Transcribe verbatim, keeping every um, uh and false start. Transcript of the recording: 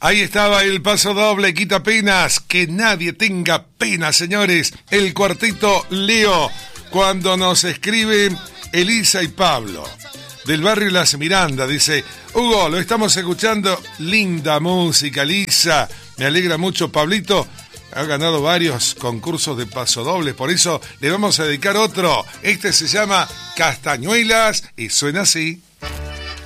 Ahí estaba el paso doble, quita penas, que nadie tenga pena, señores. El cuarteto Leo, cuando nos escriben Elisa y Pablo, del barrio Las Miranda, dice: Hugo, lo estamos escuchando, linda música, Elisa, me alegra mucho. Pablito ha ganado varios concursos de pasodobles, por eso le vamos a dedicar otro. Este se llama Castañuelas y suena así.